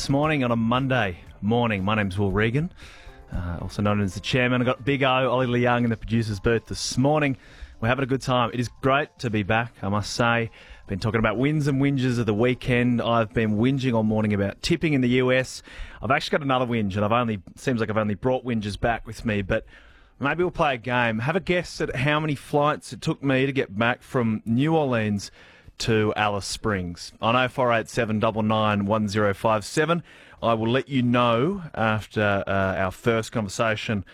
this morning on a Monday morning. My name's Will Regan, also known as the chairman. I've got Big O, Ollie Leung in the producer's booth this morning. We're having a good time. It is great to be back, I must say. Been talking about wins and whinges of the weekend. I've been whinging all morning about tipping in the US. I've actually got another whinge, and seems like I've only brought whinges back with me, but maybe we'll play a game. Have a guess at how many flights it took me to get back from New Orleans to Alice Springs. On 0487 99 1057. I will let you know after our first conversation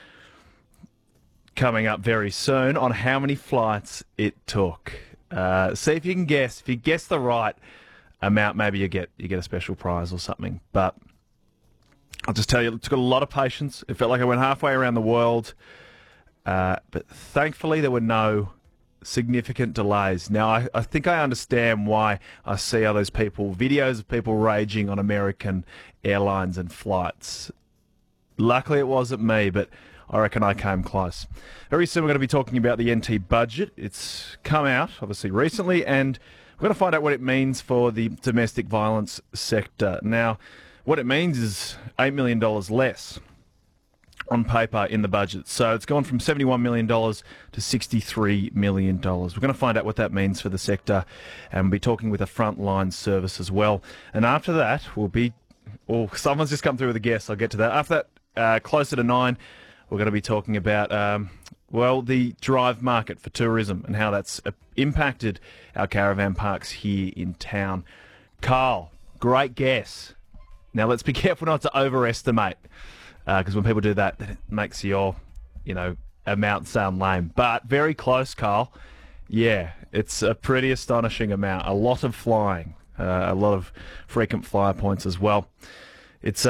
coming up very soon on how many flights it took. See if you can guess. If you guess the right amount, maybe you get a special prize or something. But I'll just tell you, it took a lot of patience. It felt like I went halfway around the world. But thankfully, there were no significant delays. Now, I think I understand why I see all those videos of people raging on American airlines and flights. Luckily, it wasn't me, but I reckon I came close. Very soon, we're going to be talking about the NT budget. It's come out, obviously, recently, and we're going to find out what it means for the domestic violence sector. Now, what it means is $8 million less on paper in the budget. So it's gone from $71 million to $63 million. We're going to find out what that means for the sector, and we'll be talking with a frontline service as well. And after that, someone's just come through with a guess. I'll get to that. After that, closer to 9, we're going to be talking about, the drive market for tourism and how that's impacted our caravan parks here in town. Carl, great guess. Now, let's be careful not to overestimate, because when people do that, it makes your, amount sound lame. But very close, Carl. Yeah, it's a pretty astonishing amount. A lot of flying, a lot of frequent flyer points as well. It's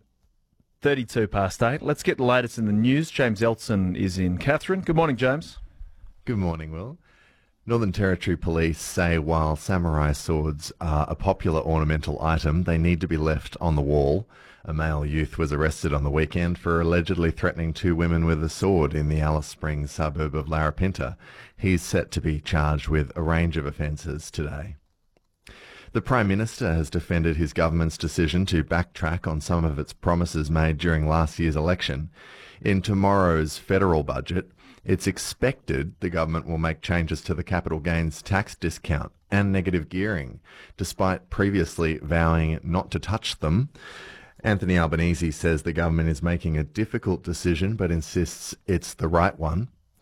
32 past 8. Let's get the latest in the news. James Elton is in Katherine. Good morning, James. Good morning, Will. Northern Territory Police say while samurai swords are a popular ornamental item, they need to be left on the wall. A male youth was arrested on the weekend for allegedly threatening two women with a sword in the Alice Springs suburb of Larapinta. He's set to be charged with a range of offences today. The Prime Minister has defended his government's decision to backtrack on some of its promises made during last year's election. In tomorrow's federal budget, it's expected the government will make changes to the capital gains tax discount and negative gearing, despite previously vowing not to touch them. Anthony Albanese says the government is making a difficult decision but insists it's the right one.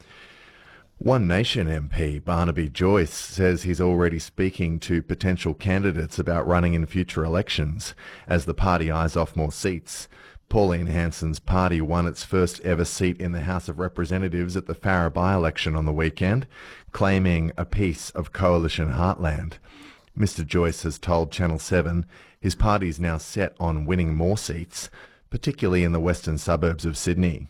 One Nation MP Barnaby Joyce says he's already speaking to potential candidates about running in future elections as the party eyes off more seats. Pauline Hanson's party won its first ever seat in the House of Representatives at the Farrer by-election on the weekend, claiming a piece of Coalition Heartland. Mr Joyce has told Channel 7 his party is now set on winning more seats, particularly in the western suburbs of Sydney.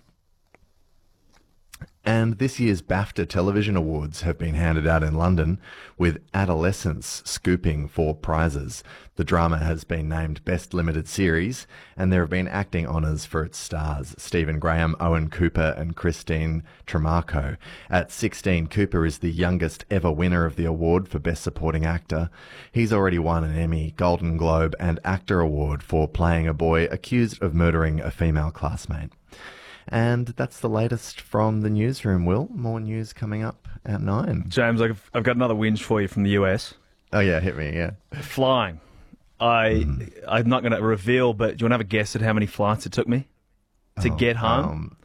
And this year's BAFTA Television Awards have been handed out in London, with Adolescence scooping 4 prizes. The drama has been named Best Limited Series, and there have been acting honours for its stars, Stephen Graham, Owen Cooper and Christine Tremarco. At 16, Cooper is the youngest ever winner of the award for Best Supporting Actor. He's already won an Emmy, Golden Globe and Actor Award for playing a boy accused of murdering a female classmate. And that's the latest from the newsroom, Will. More news coming up at 9. James, I've got another whinge for you from the US. Oh, yeah, hit me, yeah. Flying. I'm not going to reveal, but do you want to have a guess at how many flights it took me to get home?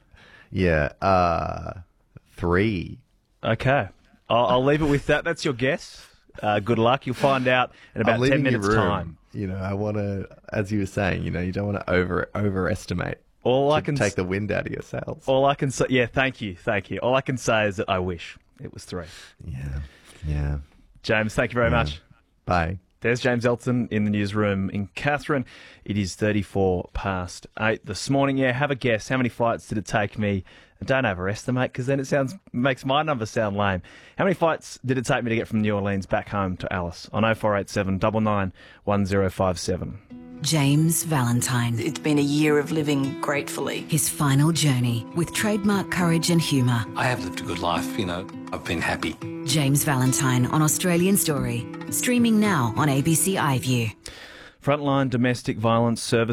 3. Okay. I'll leave it with that. That's your guess. Good luck. You'll find out in about 10 minutes' time. I want to, as you were saying, you don't want to overestimate. Take the wind out of your sails. All I can say, thank you. All I can say is that I wish it was 3. Yeah. James, thank you very much. Bye. There's James Elton in the newsroom in Katherine. It is 34 past 8 this morning. Yeah, have a guess. How many flights did it take me? And don't overestimate, because then it makes my number sound lame. How many flights did it take me to get from New Orleans back home to Alice? On 0487 99 1057. James Valentine. It's been a year of living gratefully. His final journey with trademark courage and humour. I have lived a good life, I've been happy. James Valentine on Australian Story. Streaming now on ABC iView. Frontline Domestic Violence Service